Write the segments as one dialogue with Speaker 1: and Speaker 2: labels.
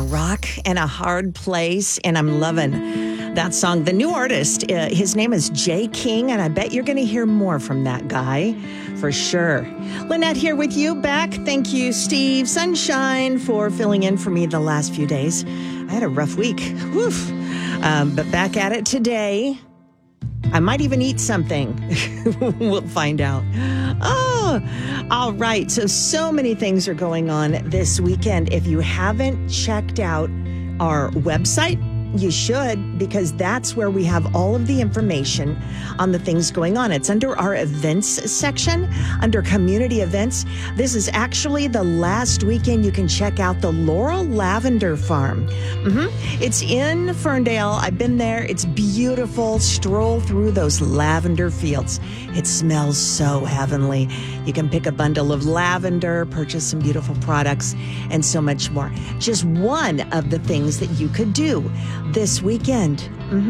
Speaker 1: rock and a hard place, and I'm loving that song. The new artist, his name is Jay King, and I bet you're going to hear more from that guy for sure. Lynette here with you back. Thank you, Steve Sunshine, for filling in for me the last few days. I had a rough week. Woof. But back at it today. I might even eat something. We'll find out. Oh, all right. So many things are going on this weekend. If you haven't checked out our website, you should, because that's where we have all of the information on the things going on. It's under our events section, under community events. This is actually the last weekend you can check out the Laurel Lavender Farm. It's in Ferndale. I've been there. It's beautiful. Stroll through those lavender fields. It smells so heavenly. You can pick a bundle of lavender, purchase some beautiful products, and so much more. Just one of the things that you could do this weekend.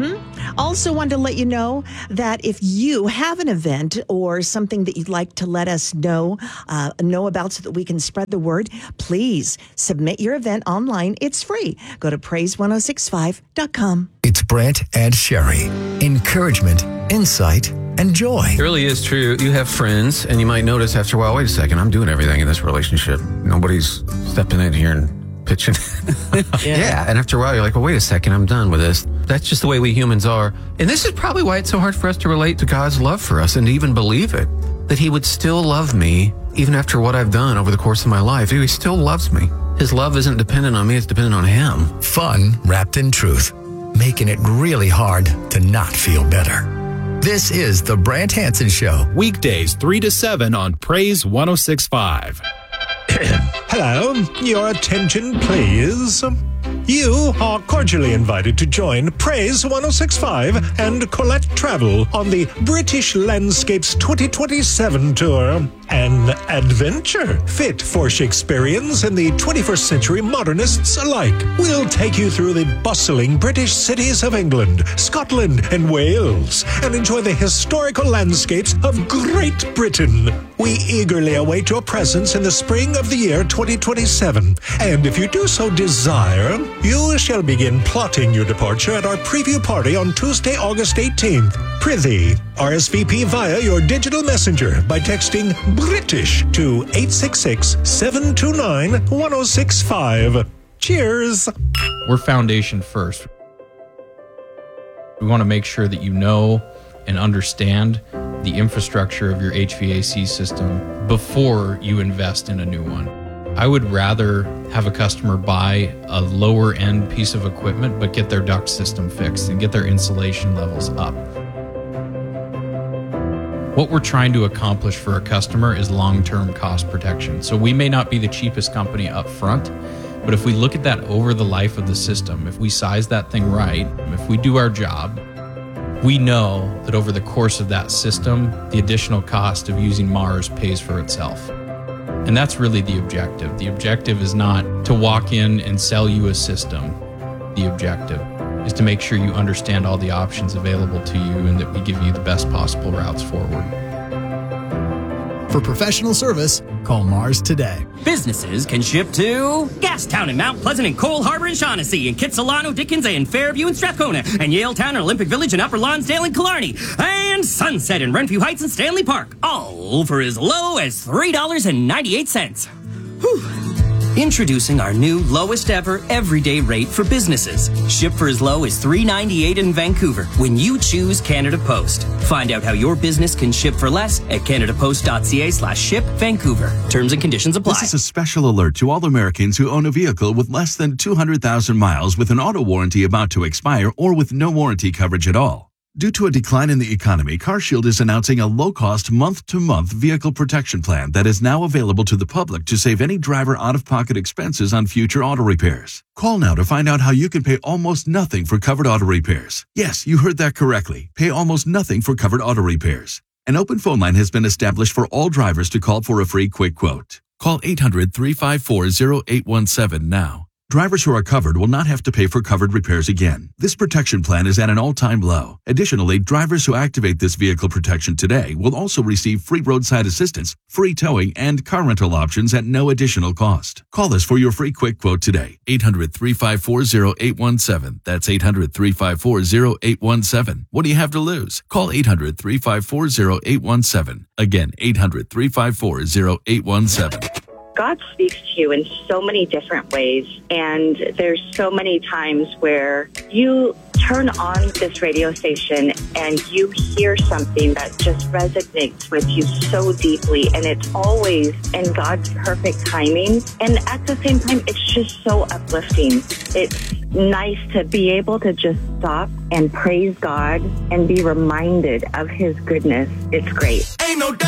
Speaker 1: Also wanted to let you know that if you have an event or something that you'd like to let us know about so that we can spread the word, please submit your event online. It's free. Go to praise1065.com.
Speaker 2: It's Brent and Sherry. Encouragement, insight, and joy.
Speaker 3: It really is true. You have friends, and you might notice after a while, wait a second, I'm doing everything in this relationship. Nobody's stepping in here and pitching. Yeah. And after a while, you're like, well, wait a second, I'm done with this. That's just the way we humans are. And this is probably why it's so hard for us to relate to God's love for us and to even believe it, that he would still love me even after what I've done over the course of my life. He still loves me. His love isn't dependent on me, it's dependent on him.
Speaker 2: Fun wrapped in truth, making it really hard to not feel better. This is The Brant Hansen Show.
Speaker 4: Weekdays 3 to 7 on Praise 106.5.
Speaker 5: Hello, your attention please. You are cordially invited to join Praise 106.5 and Colette Travel on the British Landscapes 2027 tour. An adventure fit for Shakespeareans and the 21st century modernists alike. We'll take you through the bustling British cities of England, Scotland, and Wales, and enjoy the historical landscapes of Great Britain. We eagerly await your presence in the spring of the year 2027. And if you do so desire, you shall begin plotting your departure at our preview party on Tuesday, August 18th. Prithee, RSVP via your digital messenger by texting British to 866-729-1065. Cheers.
Speaker 6: We're foundation first. We want to make sure that you know and understand the infrastructure of your HVAC system before you invest in a new one. I would rather have a customer buy a lower end piece of equipment but get their duct system fixed and get their insulation levels up. What we're trying to accomplish for a customer is long-term cost protection. So we may not be the cheapest company up front, but if we look at that over the life of the system, if we size that thing right, if we do our job, we know that over the course of that system, the additional cost of using Mars pays for itself. And that's really the objective. The objective is not to walk in and sell you a system. The objective is to make sure you understand all the options available to you and that we give you the best possible routes forward.
Speaker 2: For professional service, call Mars today.
Speaker 7: Businesses can ship to Gastown and Mount Pleasant and Cole Harbor and Shaughnessy and Kitsilano, Dickens and Fairview and Strathcona and Yaletown and Olympic Village and Upper Lonsdale and Killarney and Sunset and Renfrew Heights and Stanley Park, all for as low as $3.98. Whew. Introducing our new lowest ever everyday rate for businesses. Ship for as low as $3.98 in Vancouver when you choose Canada Post. Find out how your business can ship for less at canadapost.ca/ship Vancouver. Terms and conditions apply.
Speaker 8: This is a special alert to all Americans who own a vehicle with less than 200,000 miles with an auto warranty about to expire or with no warranty coverage at all. Due to a decline in the economy, CarShield is announcing a low-cost month-to-month vehicle protection plan that is now available to the public to save any driver out-of-pocket expenses on future auto repairs. Call now to find out how you can pay almost nothing for covered auto repairs. Yes, you heard that correctly. Pay almost nothing for covered auto repairs. An open phone line has been established for all drivers to call for a free quick quote. Call 800-354-0817 now. Drivers who are covered will not have to pay for covered repairs again. This protection plan is at an all-time low. Additionally, drivers who activate this vehicle protection today will also receive free roadside assistance, free towing, and car rental options at no additional cost. Call us for your free quick quote today. 800-354-0817. That's 800-354-0817. What do you have to lose? Call 800-354-0817. Again, 800-354-0817.
Speaker 9: God speaks to you in so many different ways, and there's so many times where you turn on this radio station and you hear something that just resonates with you so deeply, and it's always in God's perfect timing. And at the same time, it's just so uplifting. It's nice to be able to just stop and praise God and be reminded of His goodness. It's great.
Speaker 10: Ain't no doubt.